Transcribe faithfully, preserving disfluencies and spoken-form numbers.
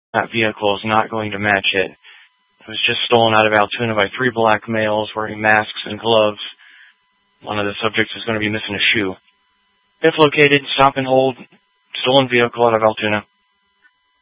That vehicle is not going to match it. It was just stolen out of Altoona by three black males wearing masks and gloves. One of the subjects is going to be missing a shoe. If located, stop and hold stolen vehicle out of Altoona.